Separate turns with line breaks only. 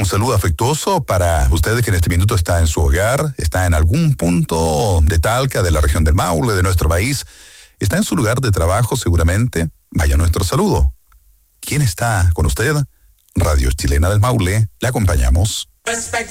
saludo afectuoso para ustedes que en este minuto está en su hogar, está en algún punto de Talca, de la región del Maule, de nuestro país, está en su lugar de trabajo seguramente. Vaya nuestro saludo. ¿Quién está con usted? Radio Chilena del Maule, le acompañamos.